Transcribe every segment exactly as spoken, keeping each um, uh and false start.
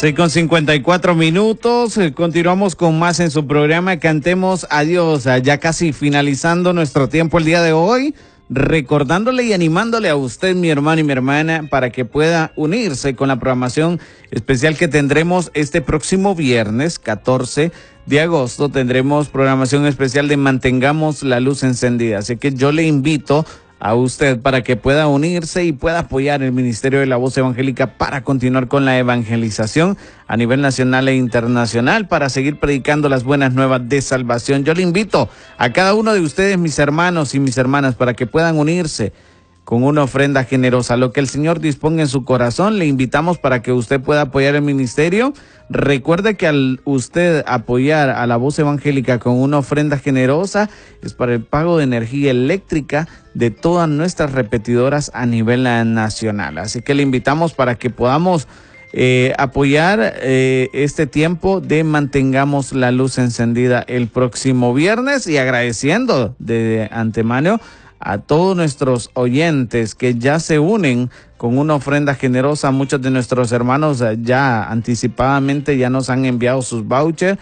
seis con cincuenta y cuatro minutos, continuamos con más en su programa Cantemos a Dios, ya casi finalizando nuestro tiempo el día de hoy, recordándole y animándole a usted, mi hermano y mi hermana, para que pueda unirse con la programación especial que tendremos este próximo viernes, catorce de agosto, tendremos programación especial de Mantengamos la Luz Encendida, así que yo le invito a usted para que pueda unirse y pueda apoyar el Ministerio de la Voz Evangélica para continuar con la evangelización a nivel nacional e internacional, para seguir predicando las buenas nuevas de salvación. Yo le invito a cada uno de ustedes, mis hermanos y mis hermanas, para que puedan unirse con una ofrenda generosa, lo que el Señor disponga en su corazón. Le invitamos para que usted pueda apoyar el ministerio. Recuerde que al usted apoyar a la Voz Evangélica con una ofrenda generosa es para el pago de energía eléctrica de todas nuestras repetidoras a nivel nacional. Así que le invitamos para que podamos eh, apoyar eh, este tiempo de Mantengamos la Luz Encendida el próximo viernes, y agradeciendo de antemano a todos nuestros oyentes que ya se unen con una ofrenda generosa. Muchos de nuestros hermanos ya anticipadamente ya nos han enviado sus vouchers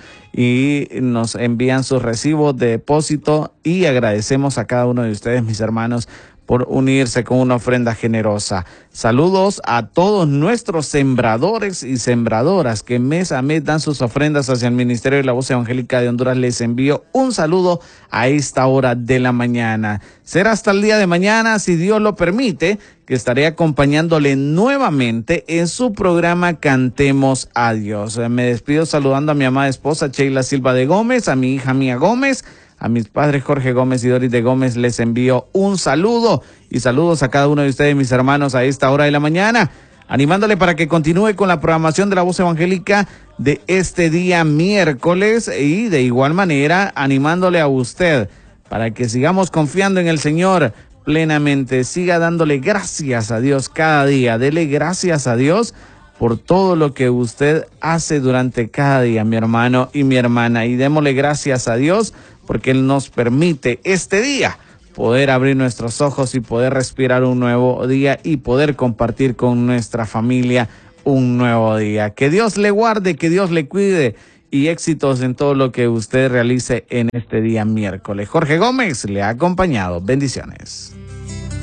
y nos envían sus recibos de depósito, y agradecemos a cada uno de ustedes, mis hermanos, por unirse con una ofrenda generosa. Saludos a todos nuestros sembradores y sembradoras que mes a mes dan sus ofrendas hacia el Ministerio de la Voz Evangélica de Honduras. Les envío un saludo a esta hora de la mañana. Será hasta el día de mañana, si Dios lo permite, que estaré acompañándole nuevamente en su programa Cantemos a Dios. Me despido saludando a mi amada esposa Sheila Silva de Gómez, a mi hija Mía Gómez, a mis padres Jorge Gómez y Doris de Gómez. Les envío un saludo, y saludos a cada uno de ustedes, mis hermanos, a esta hora de la mañana, animándole para que continúe con la programación de la Voz Evangélica de este día miércoles, y de igual manera animándole a usted para que sigamos confiando en el Señor plenamente. Siga dándole gracias a Dios cada día. Dele gracias a Dios por todo lo que usted hace durante cada día, mi hermano y mi hermana, y démosle gracias a Dios porque Él nos permite este día poder abrir nuestros ojos y poder respirar un nuevo día y poder compartir con nuestra familia un nuevo día. Que Dios le guarde, que Dios le cuide, y éxitos en todo lo que usted realice en este día miércoles. Jorge Gómez le ha acompañado. Bendiciones.